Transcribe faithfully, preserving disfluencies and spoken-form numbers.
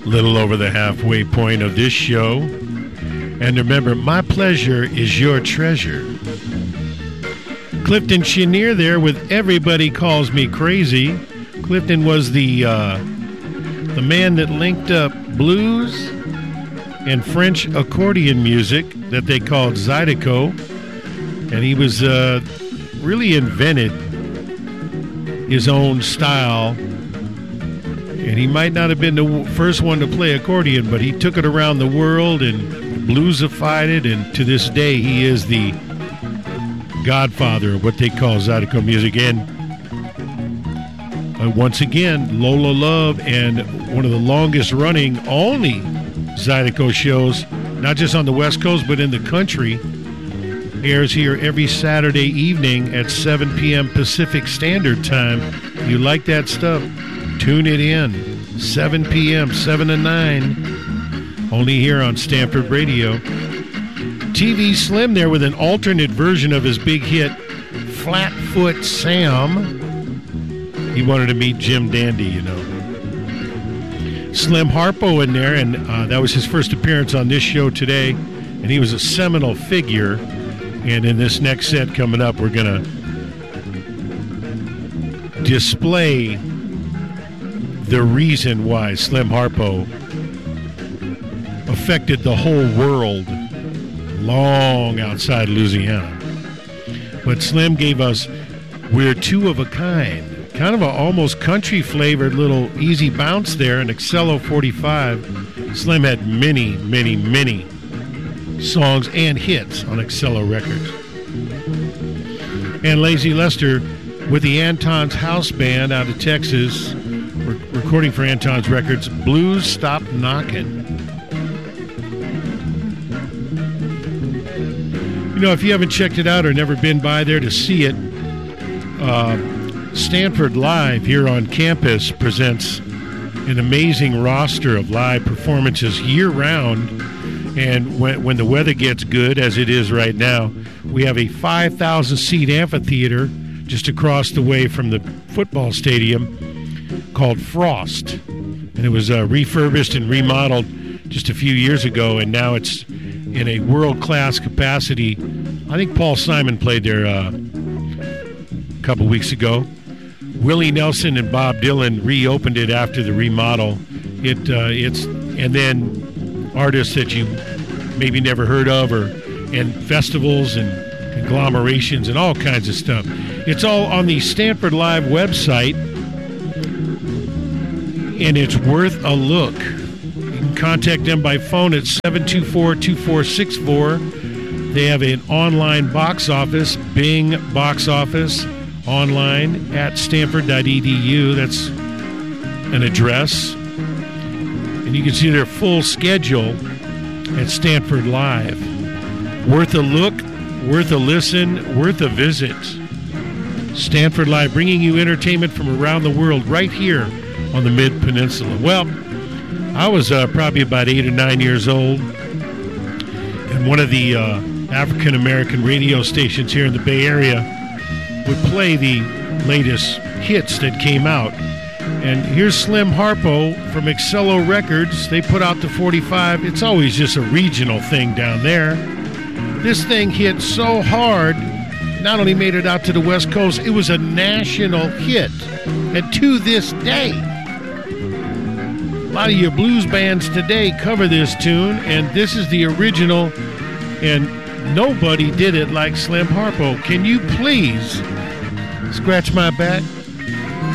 Little over the halfway point of this show. And remember, my pleasure is your treasure. Clifton Chenier there with Everybody Calls Me Crazy. Clifton was the uh, the man that linked up blues and French accordion music that they called Zydeco. And he was uh, really invented his own style. And he might not have been the first one to play accordion, but he took it around the world and bluesified it. And to this day, he is the godfather of what they call Zydeco music. And uh, once again, Lola Love, and one of the longest running only Zydeco shows, not just on the West Coast, but in the country, airs here every Saturday evening at seven p.m. Pacific Standard Time. You like that stuff? Tune it in. seven p.m., seven to nine. Only here on Stanford Radio. T V Slim there with an alternate version of his big hit, Flatfoot Sam. He wanted to meet Jim Dandy, you know. Slim Harpo in there, and uh, that was his first appearance on this show today, and he was a seminal figure. And in this next set coming up, we're going to display the reason why Slim Harpo affected the whole world long outside Louisiana. But Slim gave us We're Two of a Kind. Kind of an almost country-flavored little easy bounce there, an Excello forty-five. Slim had many, many, many songs and hits on Excello Records. And Lazy Lester with the Anton's House Band out of Texas, re- recording for Anton's Records, Blues Stop Knockin'. You know, if you haven't checked it out or never been by there to see it, uh, Stanford Live here on campus presents an amazing roster of live performances year-round. And when, when the weather gets good, as it is right now, we have a five thousand seat amphitheater just across the way from the football stadium called Frost. And it was uh, refurbished and remodeled just a few years ago, and now it's in a world-class capacity. I think Paul Simon played there uh, a couple weeks ago. Willie Nelson and Bob Dylan reopened it after the remodel. It uh, it's and then artists that you maybe never heard of, or and festivals and conglomerations and all kinds of stuff. It's all on the Stanford Live website, and it's worth a look. You can contact them by phone at seven two four, two four six four. They have an online box office, Bing box office, online at stanford dot e d u. That's an address. And you can see their full schedule at Stanford Live. Worth a look, worth a listen, worth a visit. Stanford Live, bringing you entertainment from around the world right here on the Mid-Peninsula. Well, I was uh, probably about eight or nine years old, and one of the uh, African-American radio stations here in the Bay Area would play the latest hits that came out. And here's Slim Harpo from Excello Records. They put out the forty-five. It's always just a regional thing down there. This thing hit so hard, not only made it out to the West Coast, it was a national hit. And to this day, a lot of your blues bands today cover this tune, and this is the original, and nobody did it like Slim Harpo. Can you please scratch my back?